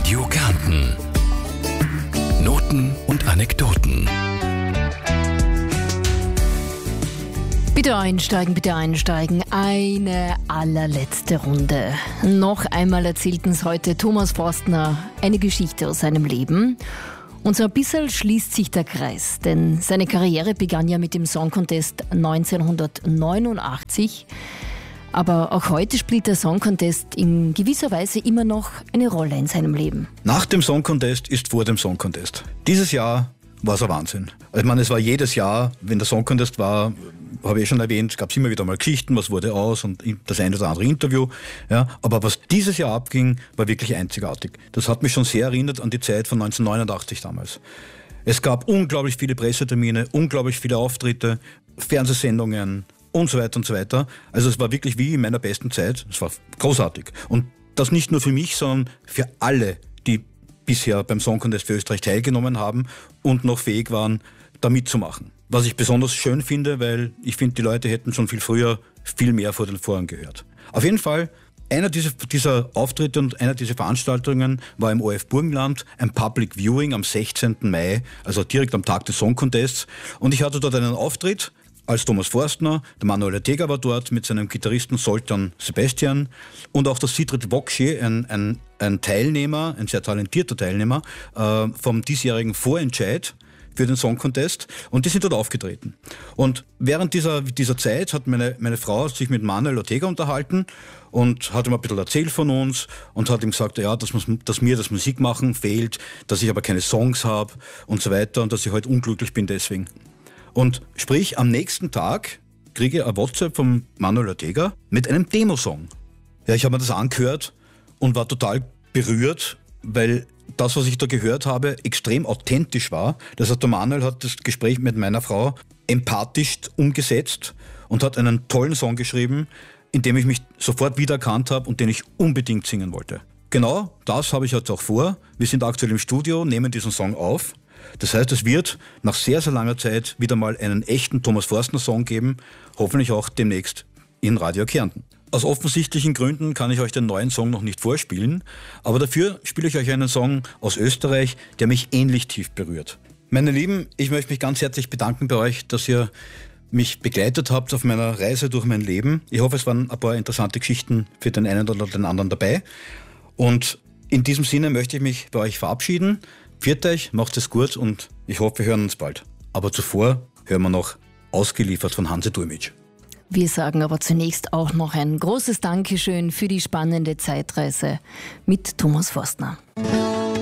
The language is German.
Radio Kärnten. Noten und Anekdoten. Bitte einsteigen. Eine allerletzte Runde. Noch einmal erzählt uns heute Thomas Forstner eine Geschichte aus seinem Leben. Und so ein bisschen schließt sich der Kreis, denn seine Karriere begann ja mit dem Song Contest 1989. Aber auch heute spielt der Song Contest in gewisser Weise immer noch eine Rolle in seinem Leben. Nach dem Song Contest ist vor dem Song Contest. Dieses Jahr war es ein Wahnsinn. Ich meine, es war jedes Jahr, wenn der Song Contest war, habe ich schon erwähnt, gab es immer wieder mal Geschichten, was wurde aus und das eine oder andere Interview. Ja, aber was dieses Jahr abging, war wirklich einzigartig. Das hat mich schon sehr erinnert an die Zeit von 1989 damals. Es gab unglaublich viele Pressetermine, unglaublich viele Auftritte, Fernsehsendungen und so weiter und so weiter. Also es war wirklich wie in meiner besten Zeit. Es war großartig. Und das nicht nur für mich, sondern für alle, die bisher beim Song Contest für Österreich teilgenommen haben und noch fähig waren, da mitzumachen. Was ich besonders schön finde, weil ich finde, die Leute hätten schon viel früher viel mehr vor den Vorhang gehört. Auf jeden Fall, einer dieser Auftritte und einer dieser Veranstaltungen war im ORF Burgenland, ein Public Viewing am 16. Mai, also direkt am Tag des Song Contests. Und ich hatte dort einen Auftritt als Thomas Forstner, der Manuel Ortega war dort mit seinem Gitarristen Zoltan Sebastian und auch der Sigrid Wokshi, ein Teilnehmer, ein sehr talentierter Teilnehmer vom diesjährigen Vorentscheid für den Song Contest, und die sind dort aufgetreten. Und während dieser Zeit hat meine Frau sich mit Manuel Ortega unterhalten und hat ihm ein bisschen erzählt von uns und hat ihm gesagt, ja, dass mir das Musikmachen fehlt, dass ich aber keine Songs habe und so weiter und dass ich heute unglücklich bin deswegen. Und sprich, am nächsten Tag kriege ich ein WhatsApp von Manuel Ortega mit einem Demosong. Ja, ich habe mir das angehört und war total berührt, weil das, was ich da gehört habe, extrem authentisch war. Das heißt, der Manuel hat das Gespräch mit meiner Frau empathisch umgesetzt und hat einen tollen Song geschrieben, in dem ich mich sofort wiedererkannt habe und den ich unbedingt singen wollte. Genau das habe ich jetzt auch vor. Wir sind aktuell im Studio, nehmen diesen Song auf. Das heißt, es wird nach sehr, sehr langer Zeit wieder mal einen echten Thomas Forstner-Song geben, hoffentlich auch demnächst in Radio Kärnten. Aus offensichtlichen Gründen kann ich euch den neuen Song noch nicht vorspielen, aber dafür spiele ich euch einen Song aus Österreich, der mich ähnlich tief berührt. Meine Lieben, ich möchte mich ganz herzlich bedanken bei euch, dass ihr mich begleitet habt auf meiner Reise durch mein Leben. Ich hoffe, es waren ein paar interessante Geschichten für den einen oder den anderen dabei. Und in diesem Sinne möchte ich mich bei euch verabschieden. Pfiat euch, macht es gut und ich hoffe, wir hören uns bald. Aber zuvor hören wir noch Ausgeliefert von Hansi Durmic. Wir sagen aber zunächst auch noch ein großes Dankeschön für die spannende Zeitreise mit Thomas Forstner.